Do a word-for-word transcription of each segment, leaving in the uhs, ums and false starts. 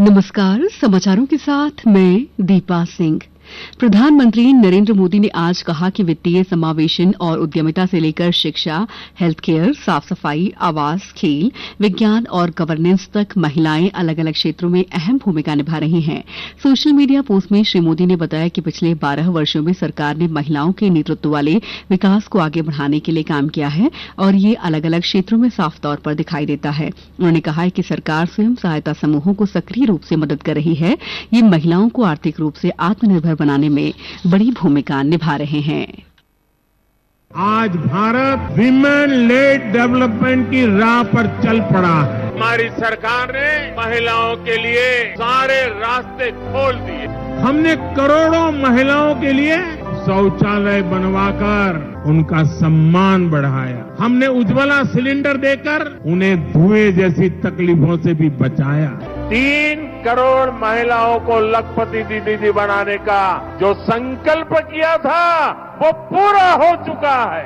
नमस्कार, समाचारों के साथ मैं दीपा सिंह। प्रधानमंत्री नरेंद्र मोदी ने आज कहा कि वित्तीय समावेशन और उद्यमिता से लेकर शिक्षा, हेल्थ केयर, साफ सफाई, आवास, खेल, विज्ञान और गवर्नेंस तक महिलाएं अलग अलग क्षेत्रों में अहम भूमिका निभा रही हैं। सोशल मीडिया पोस्ट में श्री मोदी ने बताया कि पिछले बारह वर्षों में सरकार ने महिलाओं के नेतृत्व वाले विकास को आगे बढ़ाने के लिए काम किया है और ये अलग अलग क्षेत्रों में साफ तौर पर दिखाई देता है। उन्होंने कहा है कि सरकार स्वयं सहायता समूहों को सक्रिय रूप से मदद कर रही है। ये महिलाओं को आर्थिक रूप से आत्मनिर्भर बनाने में बड़ी भूमिका निभा रहे हैं। आज भारत विमेन लेड डेवलपमेंट की राह पर चल पड़ा है। हमारी सरकार ने महिलाओं के लिए सारे रास्ते खोल दिए। हमने करोड़ों महिलाओं के लिए शौचालय बनवाकर उनका सम्मान बढ़ाया। हमने उज्ज्वला सिलेंडर देकर उन्हें धुएं जैसी तकलीफों से भी बचाया। तीन करोड़ महिलाओं को लखपति दीदी बनाने का जो संकल्प किया था वो पूरा हो चुका है।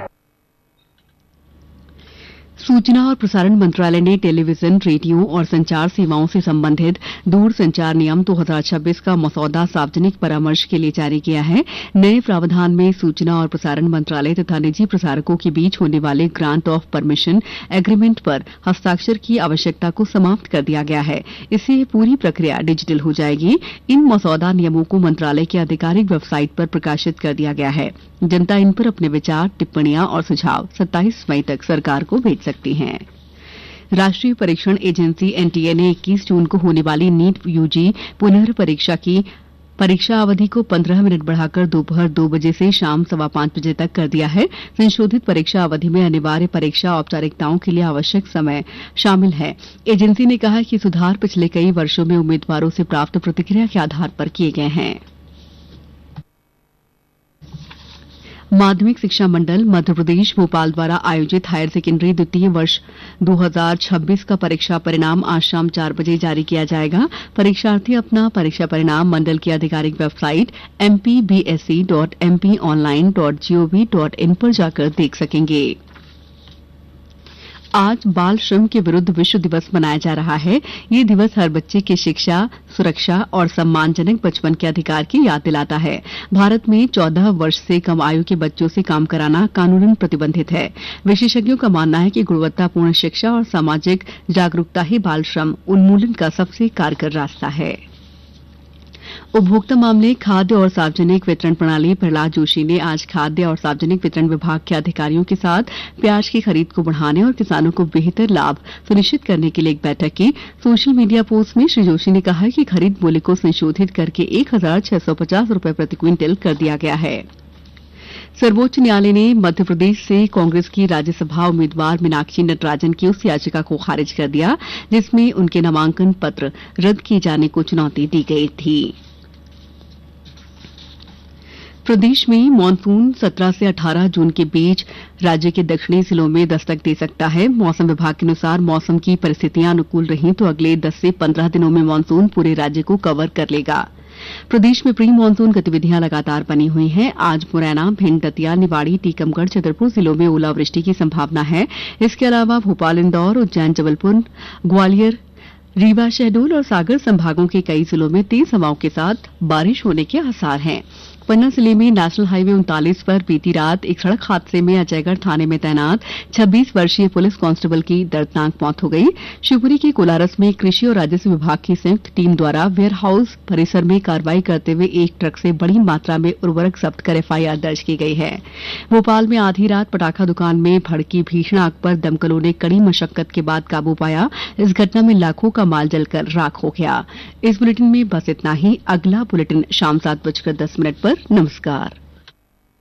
सूचना और प्रसारण मंत्रालय ने टेलीविजन, रेडियो और संचार सेवाओं से संबंधित दूरसंचार नियम दो हज़ार छब्बीस का मसौदा सार्वजनिक परामर्श के लिए जारी किया है। नए प्रावधान में सूचना और प्रसारण मंत्रालय तथा निजी प्रसारकों के बीच होने वाले ग्रांट ऑफ परमिशन एग्रीमेंट पर हस्ताक्षर की आवश्यकता को समाप्त कर दिया गया है। इससे यह पूरी प्रक्रिया डिजिटल हो जाएगी। इन मसौदा नियमों को मंत्रालय की आधिकारिक वेबसाइट पर प्रकाशित कर दिया गया है। जनता इन पर अपने विचार, टिप्पणियां और सुझाव सत्ताईस मई तक सरकार को भेज सकती हैं। राष्ट्रीय परीक्षण एजेंसी एनटीए ने इक्कीस जून को होने वाली नीट यूजी पुनर्परीक्षा की परीक्षा अवधि को पंद्रह मिनट बढ़ाकर दोपहर दो बजे से शाम सवा पांच बजे तक कर दिया है। संशोधित परीक्षा अवधि में अनिवार्य परीक्षा औपचारिकताओं के लिए आवश्यक समय शामिल है। एजेंसी ने कहा कि सुधार पिछले कई वर्षों में उम्मीदवारों से प्राप्त प्रतिक्रिया के आधार पर किए गए हैं। माध्यमिक शिक्षा मंडल मध्य प्रदेश भोपाल द्वारा आयोजित हायर सेकेंडरी द्वितीय वर्ष दो हज़ार छब्बीस का परीक्षा परिणाम आज शाम चार बजे जारी किया जाएगा। परीक्षार्थी अपना परीक्षा परिणाम मंडल की आधिकारिक website M P B S E dot M P online dot G O V dot in पर जाकर देख सकेंगे। आज बाल श्रम के विरुद्ध विश्व दिवस मनाया जा रहा है। ये दिवस हर बच्चे की शिक्षा, सुरक्षा और सम्मानजनक बचपन के अधिकार की याद दिलाता है। भारत में चौदह वर्ष से कम आयु के बच्चों से काम कराना कानूनन प्रतिबंधित है। विशेषज्ञों का मानना है कि गुणवत्तापूर्ण शिक्षा और सामाजिक जागरूकता ही बाल श्रम उन्मूलन का सबसे कारगर रास्ता है। उपभोक्ता मामले, खाद्य और सार्वजनिक वितरण प्रणाली प्रहलाद जोशी ने आज खाद्य और सार्वजनिक वितरण विभाग के अधिकारियों के साथ प्याज की खरीद को बढ़ाने और किसानों को बेहतर लाभ सुनिश्चित करने के लिए एक बैठक की। सोशल मीडिया पोस्ट में श्री जोशी ने कहा कि खरीद मूल्य को संशोधित करके एक हजार छह सौ पचास रूपये प्रति क्विंटल कर दिया गया है। सर्वोच्च न्यायालय ने मध्य प्रदेश से कांग्रेस की राज्यसभा उम्मीदवार मीनाक्षी नटराजन की उस याचिका को खारिज कर दिया जिसमें उनके नामांकन पत्र रद्द किए जाने को चुनौती दी गई थी। प्रदेश में मानसून सत्रह से अठारह जून के बीच राज्य के दक्षिणी जिलों में दस्तक दे सकता है। मौसम विभाग के अनुसार मौसम की परिस्थितियां अनुकूल रहीं तो अगले दस से पंद्रह दिनों में मानसून पूरे राज्य को कवर कर लेगा। प्रदेश में प्री मानसून गतिविधियां लगातार बनी हुई हैं। आज मुरैना, भिंड, दतिया, निवाड़ी, टीकमगढ़, छतरपुर जिलों में ओलावृष्टि की संभावना है। इसके अलावा भोपाल, इंदौर, उज्जैन, जबलपुर, ग्वालियर, रीवा, शहडोल और सागर संभागों के कई जिलों में तेज हवाओं के साथ बारिश होने के आसार हैं। पन्ना जिले में नेशनल हाईवे उनतालीस पर बीती रात एक सड़क हादसे में अजयगढ़ थाने में तैनात छब्बीस वर्षीय पुलिस कांस्टेबल की दर्दनाक मौत हो गई। शिवपुरी के कोलारस में कृषि और राजस्व विभाग की संयुक्त टीम द्वारा वेयर हाउस परिसर में कार्रवाई करते हुए एक ट्रक से बड़ी मात्रा में उर्वरक जब्त कर एफ आई आर दर्ज की गई है। भोपाल में आधी रात पटाखा दुकान में भड़की भीषण आग पर दमकलों ने कड़ी मशक्कत के बाद काबू पाया। इस घटना में लाखों का माल जलकर राख हो गया। इस बुलेटिन में बस इतना ही। अगला बुलेटिन शाम सात बजकर दस मिनट पर। नमस्कार।